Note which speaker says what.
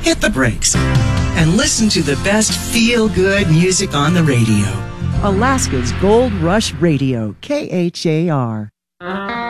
Speaker 1: hit the brakes and listen to the best feel-good music on the radio.
Speaker 2: Alaska's Gold Rush Radio, KHAR.